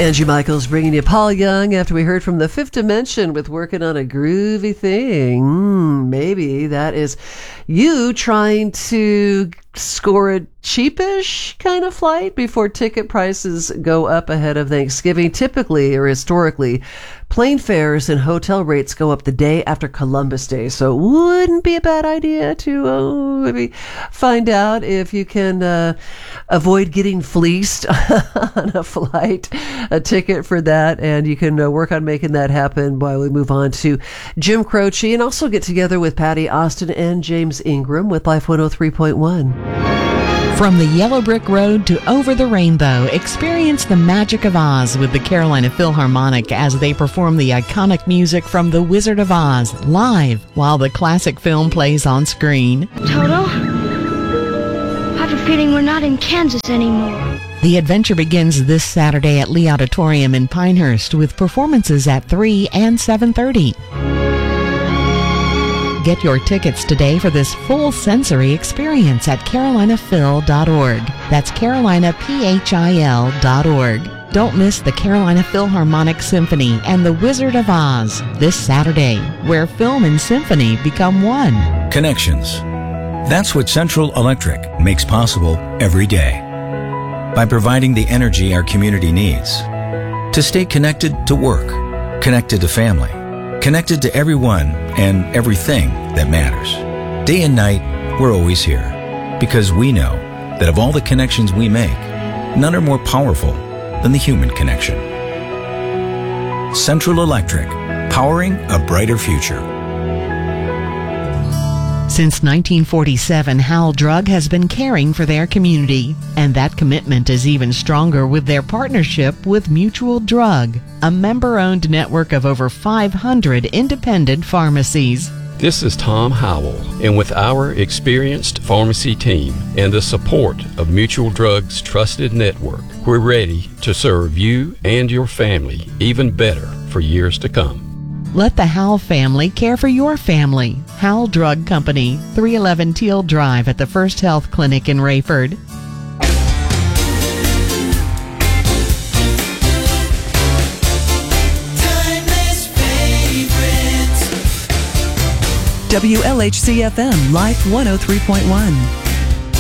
Angie Michaels bringing you Paul Young after we heard from the Fifth Dimension with Working on a Groovy Thing. Maybe that is you trying to score a cheapish kind of flight before ticket prices go up ahead of Thanksgiving. Typically or historically, plane fares and hotel rates go up the day after Columbus Day. So it wouldn't be a bad idea to maybe find out if you can avoid getting fleeced on a flight, a ticket for that. And you can work on making that happen while we move on to Jim Croce and also get together with Patty Austin and James Ingram with Life 103.1. From the Yellow Brick Road to over the rainbow, experience the magic of Oz with the Carolina Philharmonic as they perform the iconic music from The Wizard of Oz live while the classic film plays on screen. Toto, I have a feeling we're not in Kansas anymore. The adventure begins this Saturday at Lee Auditorium in Pinehurst with performances at 3 and 7:30. Get your tickets today for this full sensory experience at carolinaphil.org. That's carolinaphill.org. Don't miss the Carolina Philharmonic Symphony and The Wizard of Oz this Saturday, where film and symphony become one. Connections. That's what Central Electric makes possible every day. By providing the energy our community needs to stay connected to work, connected to family, connected to everyone and everything that matters. Day and night, we're always here because we know that of all the connections we make, none are more powerful than the human connection. Central Electric, powering a brighter future. Since 1947, Howell Drug has been caring for their community, and that commitment is even stronger with their partnership with Mutual Drug, a member-owned network of over 500 independent pharmacies. This is Tom Howell, and with our experienced pharmacy team and the support of Mutual Drug's trusted network, we're ready to serve you and your family even better for years to come. Let the Howell family care for your family. Howell Drug Company, 311 Teal Drive at the First Health Clinic in Rayford. WLHC-FM, Life 103.1.